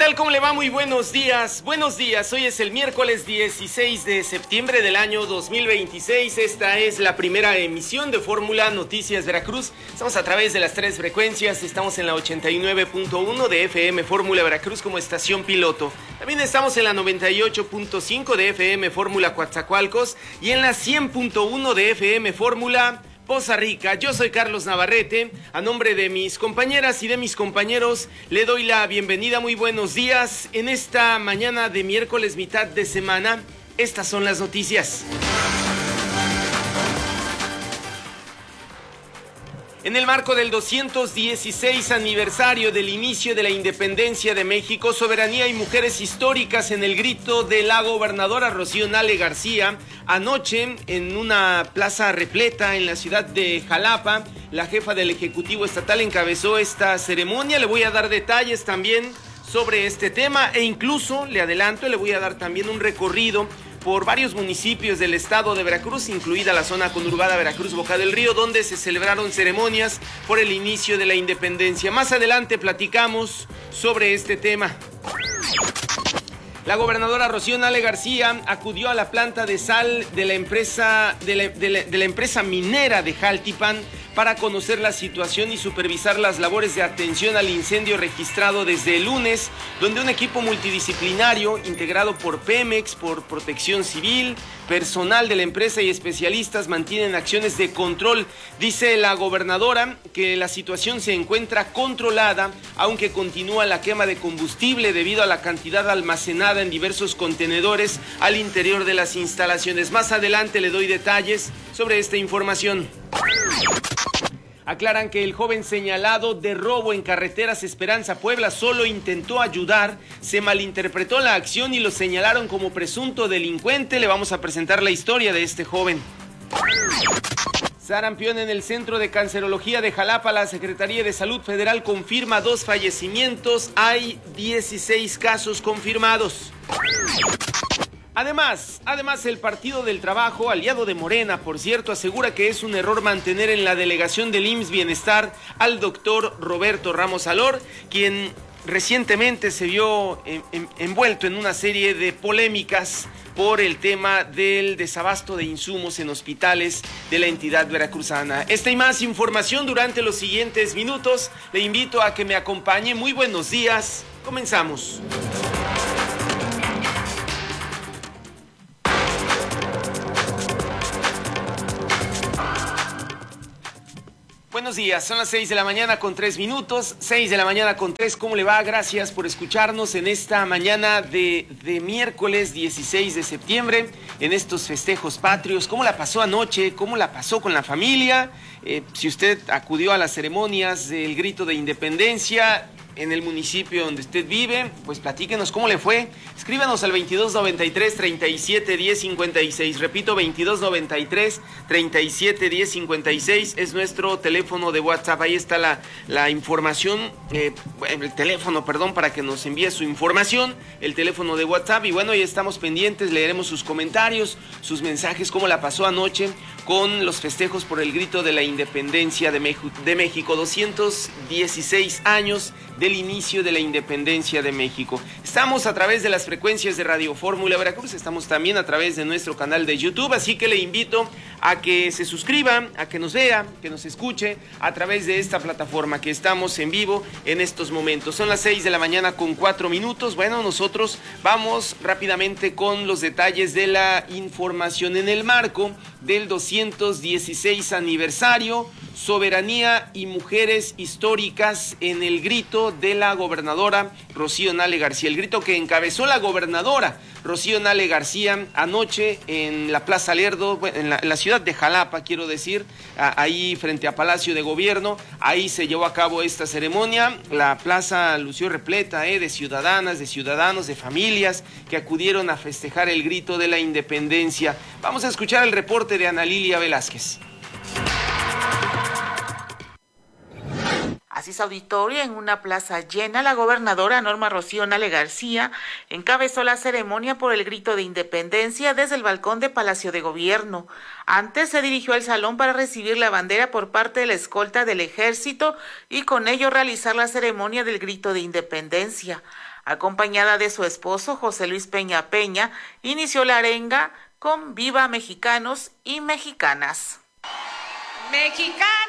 tal? ¿Cómo le va? Muy buenos días. Buenos días. Hoy es el miércoles 16 de septiembre del año 2026. Esta es la primera emisión de Fórmula Noticias Veracruz. Estamos a través de las tres frecuencias. Estamos en la 89.1 de FM Fórmula Veracruz como estación piloto. También estamos en la 98.5 de FM Fórmula Coatzacoalcos y en la 100.1 de FM Fórmula Poza Rica. Yo soy Carlos Navarrete. A nombre de mis compañeras y de mis compañeros le doy la bienvenida. Muy buenos días. En esta mañana de miércoles, mitad de semana, estas son las noticias. En el marco del 216 aniversario del inicio de la independencia de México, Soberanía y Mujeres Históricas en el grito de la gobernadora Rocío Nale García, anoche en una plaza repleta en la ciudad de Jalapa, la jefa del Ejecutivo Estatal encabezó esta ceremonia. Le voy a dar detalles también sobre este tema e incluso, le adelanto, le voy a dar también un recorrido por varios municipios del estado de Veracruz, incluida la zona conurbada Veracruz-Boca del Río, donde se celebraron ceremonias por el inicio de la independencia. Más adelante platicamos sobre este tema. La gobernadora Rocío Nale García acudió a la planta de sal de la empresa minera de Jaltipan para conocer la situación y supervisar las labores de atención al incendio registrado desde el lunes, donde un equipo multidisciplinario integrado por Pemex, por Protección Civil, personal de la empresa y especialistas mantienen acciones de control. Dice la gobernadora que la situación se encuentra controlada, aunque continúa la quema de combustible debido a la cantidad almacenada en diversos contenedores al interior de las instalaciones. Más adelante le doy detalles sobre esta información. Aclaran que el joven señalado de robo en carreteras Esperanza Puebla solo intentó ayudar, se malinterpretó la acción y lo señalaron como presunto delincuente. Le vamos a presentar la historia de este joven. Sarampión en el Centro de Cancerología de Jalapa. La Secretaría de Salud Federal confirma 2 fallecimientos. Hay 16 casos confirmados. Además, el Partido del Trabajo, aliado de Morena, por cierto, asegura que es un error mantener en la delegación del IMSS Bienestar al doctor Roberto Ramos Alor, quien recientemente se vio envuelto en una serie de polémicas por el tema del desabasto de insumos en hospitales de la entidad veracruzana. Esta y más información durante los siguientes minutos. Le invito a que me acompañe. Muy buenos días. Comenzamos. Buenos días, son las 6 de la mañana con 3 minutos, 6 de la mañana con 3, ¿cómo le va? Gracias por escucharnos en esta mañana de miércoles 16 de septiembre, en estos festejos patrios. ¿Cómo la pasó anoche? ¿Cómo la pasó con la familia? Si usted acudió a las ceremonias del grito de independencia en el municipio donde usted vive, pues platíquenos cómo le fue. Escríbanos al 2293-371056. Repito, 2293-371056 es nuestro teléfono de WhatsApp. Ahí está la información, el teléfono, perdón, para que nos envíe su información, el teléfono de WhatsApp. Y bueno, ya estamos pendientes, leeremos sus comentarios, sus mensajes, cómo la pasó anoche con los festejos por el grito de la independencia de México. 216 años del inicio de la independencia de México. Estamos a través de las frecuencias de Radio Fórmula Veracruz, estamos también a través de nuestro canal de YouTube, así que le invito a que se suscriba, a que nos vea, que nos escuche a través de esta plataforma que estamos en vivo en estos momentos. Son las 6 de la mañana con 4 minutos. Bueno, nosotros vamos rápidamente con los detalles de la información en el marco del 216 aniversario, Soberanía y Mujeres Históricas en el grito de la gobernadora Rocío Nale García. El grito que encabezó la gobernadora Rocío Nale García anoche en la Plaza Lerdo, en la ciudad de Jalapa, quiero decir, ahí frente a Palacio de Gobierno. Ahí se llevó a cabo esta ceremonia. La plaza lució repleta de ciudadanas, de ciudadanos, de familias que acudieron a festejar el grito de la independencia. Vamos a escuchar el reporte de Ana Lilia Velázquez. Asís Auditorio, en una plaza llena, la gobernadora Norma Rocío Nale García encabezó la ceremonia por el grito de independencia desde el balcón de Palacio de Gobierno. Antes se dirigió al salón para recibir la bandera por parte de la escolta del ejército y con ello realizar la ceremonia del grito de independencia. Acompañada de su esposo José Luis Peña Peña, inició la arenga con Viva Mexicanos y Mexicanas. Mexicanos.